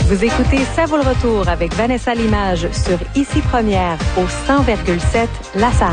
Vous écoutez Ça vaut le retour avec Vanessa Limage sur Ici Première au 100,7 La Sarre.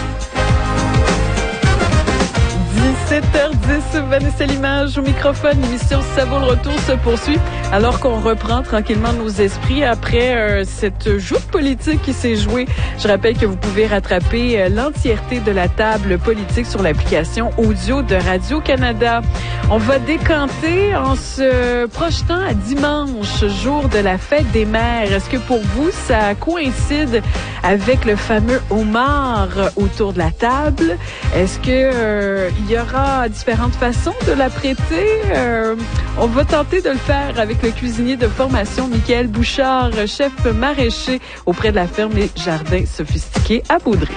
17h10, Vanessa Limage au microphone. L'émission Ça vaut le retour se poursuit alors qu'on reprend tranquillement nos esprits après cette joute politique qui s'est jouée. Je rappelle que vous pouvez rattraper l'entièreté de la table politique sur l'application audio de Radio-Canada. On va décanter en se projetant à dimanche, jour de la fête des mères. Est-ce que pour vous, ça coïncide avec le fameux homard autour de la table? Est-ce que il y aura différentes façons de l'apprêter? On va tenter de le faire avec le cuisinier de formation Michael Bouchard, chef maraîcher auprès de la ferme Les Jardins Sophistiqués à Baudry.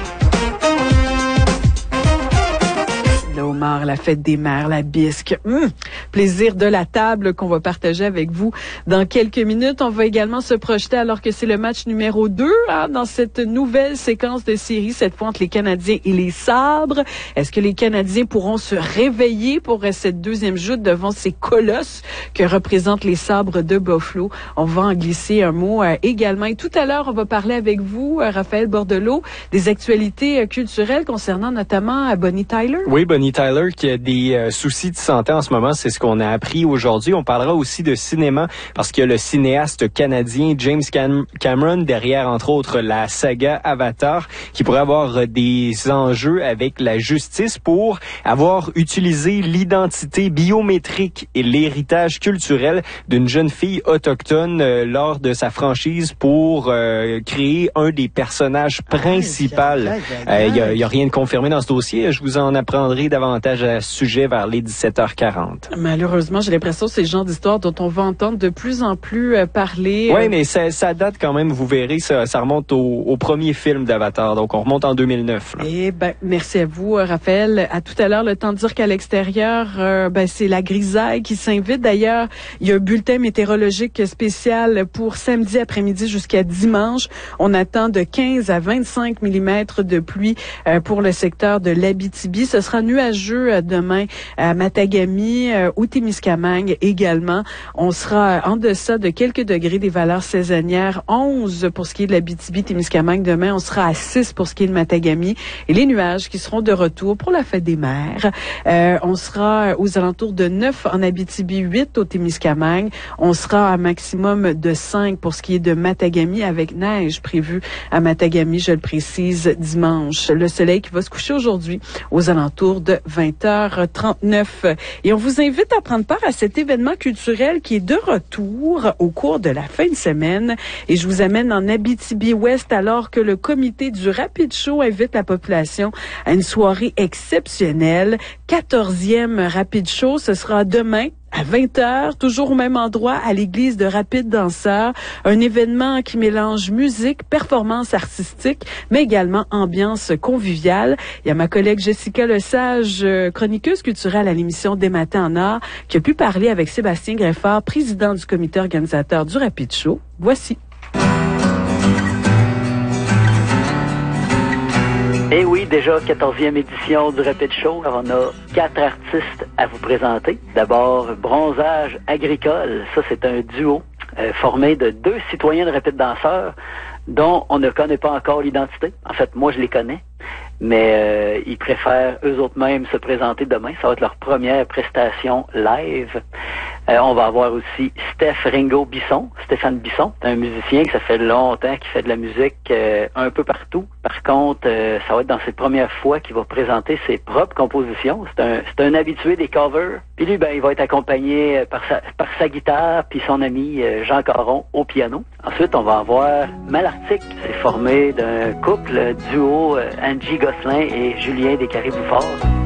Le homard, la fête des mères, la bisque. Plaisir de la table qu'on va partager avec vous dans quelques minutes. On va également se projeter alors que c'est le match numéro 2 dans cette nouvelle séquence de série, cette fois entre les Canadiens et les Sabres. Est-ce que les Canadiens pourront se réveiller pour cette deuxième joute devant ces colosses que représentent les Sabres de Buffalo? On va en glisser un mot également. Et tout à l'heure, on va parler avec vous, Raphaël Bordelot, des actualités culturelles concernant notamment Bonnie Tyler. Oui, Bonnie Tyler qui a des soucis de santé en ce moment, c'est ce qu'on a appris aujourd'hui. On parlera aussi de cinéma parce qu'il y a le cinéaste canadien James Cameron derrière, entre autres, la saga Avatar, qui pourrait avoir des enjeux avec la justice pour avoir utilisé l'identité biométrique et l'héritage culturel d'une jeune fille autochtone lors de sa franchise pour créer un des personnages principaux. Il y a rien de confirmé dans ce dossier. Je vous en apprendrai davantage à ce sujet vers les 17h40. Malheureusement, j'ai l'impression que c'est le genre d'histoire dont on va entendre de plus en plus parler. Oui, mais ça date quand même, vous verrez, ça remonte au premier film d'Avatar, donc on remonte en 2009. Là. Eh ben, merci à vous, Raphaël. À tout à l'heure, le temps de dire qu'à l'extérieur, c'est la grisaille qui s'invite. D'ailleurs, il y a un bulletin météorologique spécial pour samedi après-midi jusqu'à dimanche. On attend de 15 à 25 mm de pluie pour le secteur de l'Abitibi. Ce sera nuageux demain à Matagami, au Témiscamingue également. On sera en deçà de quelques degrés des valeurs saisonnières. 11 pour ce qui est de l'Abitibi-Témiscamingue. Demain, on sera à 6 pour ce qui est de Matagami. Et les nuages qui seront de retour pour la fête des mères. On sera aux alentours de 9 en Abitibi, 8 au Témiscamingue. On sera à maximum de 5 pour ce qui est de Matagami avec neige prévue à Matagami, je le précise, dimanche. Le soleil qui va se coucher aujourd'hui aux alentours de 20h39. Et on vous invite à prendre part à cet événement culturel qui est de retour au cours de la fin de semaine. Et je vous amène en Abitibi-Ouest alors que le comité du Rapid Show invite la population à une soirée exceptionnelle. 14e Rapid Show, ce sera demain à 20h, toujours au même endroit, à l'église de Rapide Danseurs. Un événement qui mélange musique, performance artistique, mais également ambiance conviviale. Il y a ma collègue Jessica Lesage, chroniqueuse culturelle à l'émission Des Matins en Art, qui a pu parler avec Sébastien Greffard, président du comité organisateur du Rapid Show. Voici. Eh oui, déjà 14e édition du Rapid Show. On a 4 artistes à vous présenter. D'abord, Bronzage Agricole. Ça, c'est un duo formé de 2 citoyens de Rapid Danseurs dont on ne connaît pas encore l'identité. En fait, moi, je les connais. Mais ils préfèrent eux autres mêmes se présenter demain. Ça va être leur première prestation live. On va avoir aussi Stéphane Bisson. C'est un musicien que ça fait longtemps qu'il fait de la musique un peu partout. Par contre, ça va être dans ses premières fois qu'il va présenter ses propres compositions. C'est un habitué des covers. Puis lui, il va être accompagné par sa guitare puis son ami Jean Caron au piano. Ensuite, on va avoir Malartic. C'est formé d'un couple duo Angie Gosselin et Julien Descarrés-Bouffard.